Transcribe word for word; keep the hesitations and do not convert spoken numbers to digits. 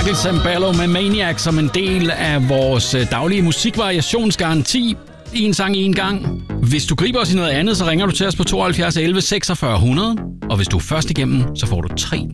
Michael Sambello med Maniac som en del af vores daglige musikvariationsgaranti. En sang en gang. Hvis du griber os i noget andet, så ringer du til os på tooghalvfjerds elleve seksogfyrre hundrede. Og hvis du er først igennem, så får du tre